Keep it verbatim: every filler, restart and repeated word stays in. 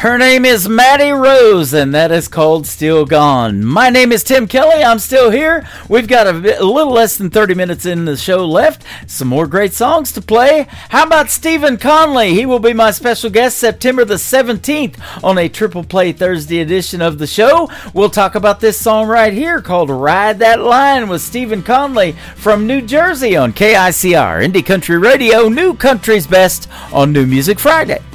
Her name is Maddie Rose, and that is called Still Gone. My name is Tim Kelly. I'm still here. We've got a, bit, a little less than thirty minutes in the show left. Some more great songs to play. How about Stephen Conley? He will be my special guest September the seventeenth on a Triple Play Thursday edition of the show. We'll talk about this song right here called Ride That Line with Stephen Conley from New Jersey on K I C R, Indie Country Radio, New Country's Best on New Music Friday.